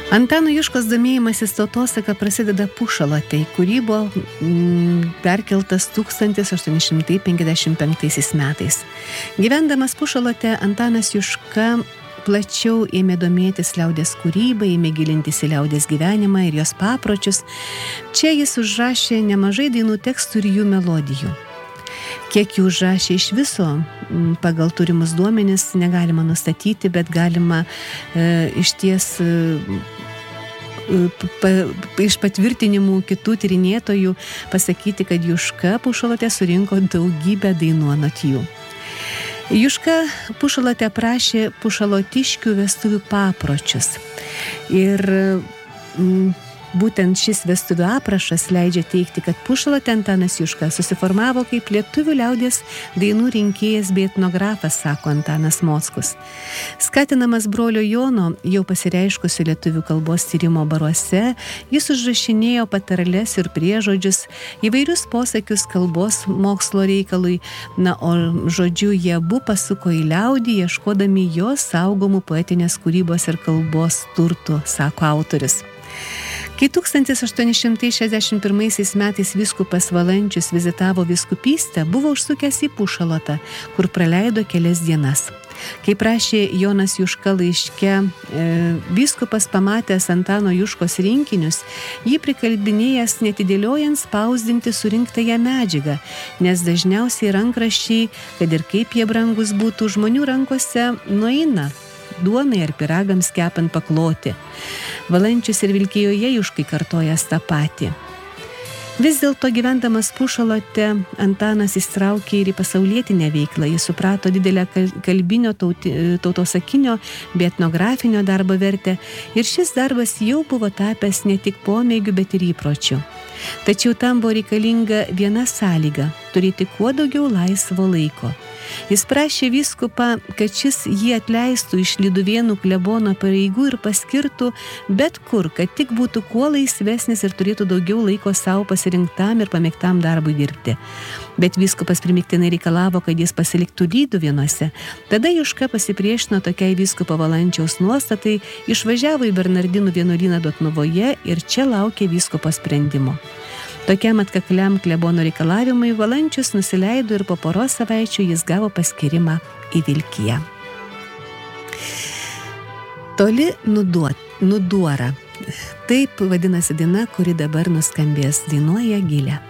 Antano Juškos domėjimasis tautosaka prasideda Pušalotėj, kurį buvo perkeltas 1855 metais. Gyvendamas Pušalotė, Antanas Juška plačiau ėmė domėtis liaudies kūrybą, ėmė gilintis į liaudies gyvenimą ir jos papročius. Čia jis užrašė nemažai dainų tekstų ir jų melodijų. Kiek jų užrašė iš viso, pagal turimus duomenis negalima nustatyti, bet galima išties iš patvirtinimų kitų tyrinėtojų pasakyti, kad Juška Pušalotė surinko daugybę dainų anot jų. Juška Pušalotė aprašė pušalotiškių vestuvių papročius ir būtent šis vestuvių aprašas leidžia teigti, kad Pušalotė Antanas Juška susiformavo kaip lietuvių liaudies dainų rinkėjas bei etnografas, sako Antanas Mockus. Skatinamas brolio Jono, jau pasireiškusio lietuvių kalbos tyrimo baruose, jis užrašinėjo patarles ir priežodžius, įvairius posakius kalbos mokslo reikalui, o žodžiu jie abu pasuko į liaudį, ieškodami jos saugomų poetinės kūrybos ir kalbos turtų, sako autorius. Kai 1861 metais vyskupas Valančius vizitavo vyskupystę, buvo užsukęs į Pušalotą, kur praleido kelias dienas. Kaip rašė Jonas Juška laiške, vyskupas pamatęs Antano Juškos rinkinius, jį prikalbinėjęs netidėliojant spausdinti surinktąją medžiagą, nes dažniausiai rankraščiai, kad ir kaip jie brangus būtų, žmonių rankose nueina duonai ar piragams kepant pakloti. Valančius ir Vilkijoje Juškai kartojas tą patį. Vis dėlto gyvendamas Pušalotė, Antanas įsitraukė ir į pasaulietinę veiklą. Jis suprato didelę kalbinio, tautosakinio bei etnografinio darbo vertę ir šis darbas jau buvo tapęs ne tik pomėgiu, bet ir įpročiu. Tačiau tam buvo reikalinga viena sąlyga – turėti kuo daugiau laisvo laiko. Jis prašė vyskupą, kad šis jį atleistų iš Lyduvėnų klebono pareigų ir paskirtų bet kur, kad tik būtų kuo laisvesnis ir turėtų daugiau laiko savo pasirinktam ir pamėgtam darbui dirbti. Bet vyskupas primiktinai reikalavo, kad jis pasiliktų Lyduvėnuose. Tada Juška pasipriešino tokiai vyskupo Valančiaus nuostatai, išvažiavo į Bernardinų vienuolyną Dotnuvoje ir čia laukė vyskupo sprendimo. Tokiam atkakliam klebono reikalavimui Valančius nusileido ir po poros savaičių jis gavo paskyrimą į Vilkiją. Toli nuduora. Taip vadinasi daina, kuri dabar nuskambės, dainuoja Gilė.